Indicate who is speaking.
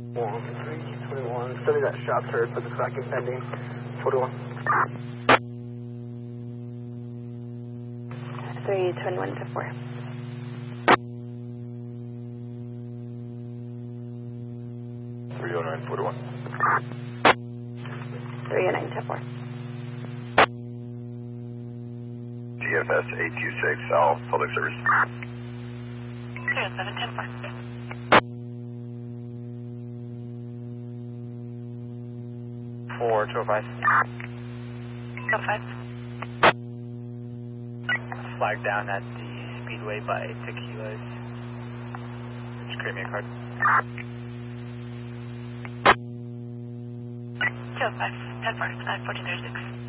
Speaker 1: 1321. Study that shots heard for the tracking pending. 41.
Speaker 2: 321 to 4.
Speaker 3: 309, 41.
Speaker 2: 309 to 4.
Speaker 3: GFS 826, all public service.
Speaker 2: 307, 10 4.
Speaker 1: 4205.
Speaker 2: 05.
Speaker 1: Flag down at the Speedway by Tequila's. Just create me a card.
Speaker 2: 205, 10 4, 1436.